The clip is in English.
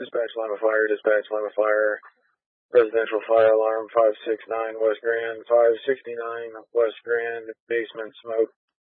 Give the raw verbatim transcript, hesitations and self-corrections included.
Dispatch line of fire, dispatch line of fire. Residential fire alarm five six nine West Grand, five sixty-nine West Grand, basement smoke.